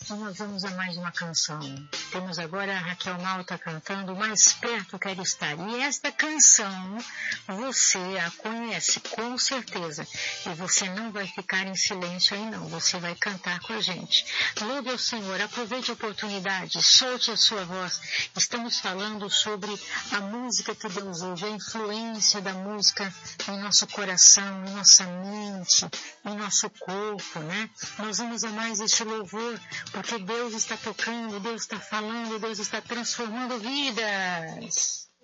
Nós vamos a mais uma canção. Temos agora a Raquel Malta cantando Mais Perto Quero Estar. E esta canção você a conhece com certeza. E você não vai ficar em silêncio aí não. Você vai cantar com a gente. Louve ao Senhor, aproveite a oportunidade, solte a sua voz. Estamos falando sobre a música que Deus ouve, a influência da música em nosso coração, em nossa mente, em nosso corpo, né? Nós vamos a mais este louvor, porque Deus está tocando, Deus está falando, Deus está transformando vidas.